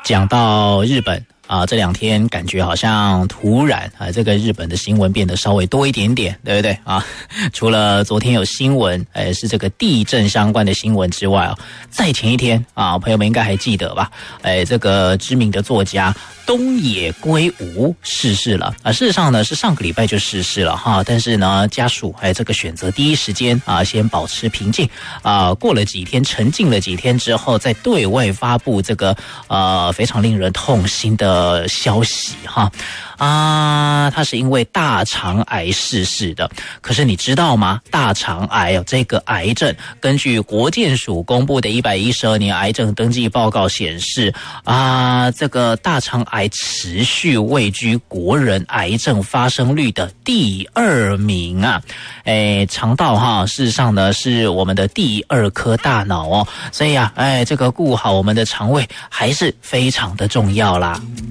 讲到日本这两天感觉好像突然这个日本的新闻变得稍微多一点点，对不对啊？除了昨天有新闻是这个地震相关的新闻之外在前一天朋友们应该还记得吧？这个知名的作家东野圭吾逝世了事实上呢是上个礼拜就逝世了哈，但是呢家属这个选择第一时间先保持平静过了几天沉静了几天之后再对外发布这个非常令人痛心的消息哈他是因为大肠癌逝世的。可是你知道吗？大肠癌这个癌症，根据国健署公布的112年癌症登记报告显示这个大肠癌持续位居国人癌症发生率的第2名肠道事实上呢是我们的第2颗大脑所以这个顾好我们的肠胃还是非常的重要啦。